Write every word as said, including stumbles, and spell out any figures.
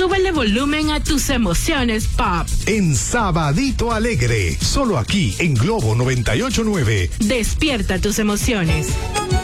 Súbele volumen a tus emociones pop. En Sabadito Alegre, solo aquí en Globo noventa y ocho punto nueve. Despierta tus emociones.